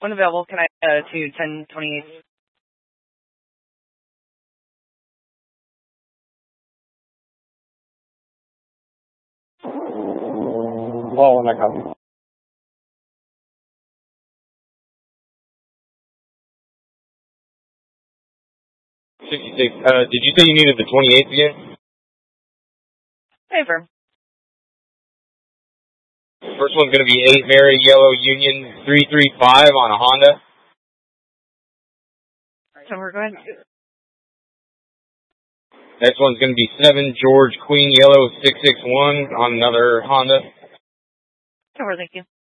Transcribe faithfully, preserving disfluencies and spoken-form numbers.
When available, can I uh, to ten twenty-eight? Well, when I come. sixty-six. Uh, did you say you needed the twenty-eighth again? Favor. First one's going to be eight Mary Yellow Union three three five on a Honda. So we're going. Next one's going to be seven George Queen Yellow six six one on another Honda. So thank you.